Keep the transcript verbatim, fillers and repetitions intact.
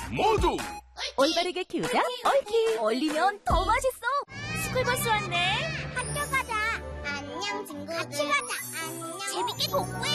모두 올바르게 키우자 옳기. 얼리면 더 맛있어. 스쿨버스 왔네. 학교 가자. 안녕 친구들. 같이 가자. 안녕. 재밌게 공부해.